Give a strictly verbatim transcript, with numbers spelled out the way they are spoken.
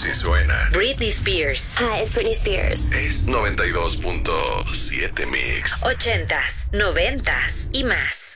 Así suena Britney Spears. Hi, it's Britney Spears. Es noventa y dos punto siete Mix. Ochentas, noventas y más.